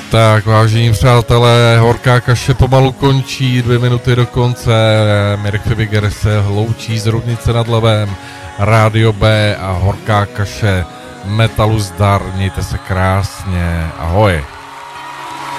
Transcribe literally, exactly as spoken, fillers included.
Tak, vážení přátelé, horká kaše pomalu končí, dvě minuty do konce. Mirek Fibiger se loučí z Roudnice nad Labem, Rádio B a horká kaše Metalu zdar. Mějte se krásně, ahoj.